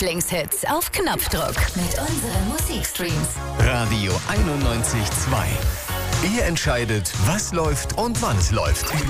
Lieblingshits auf Knopfdruck mit unseren Musikstreams. Radio 91.2. Ihr entscheidet, was läuft und wann es läuft.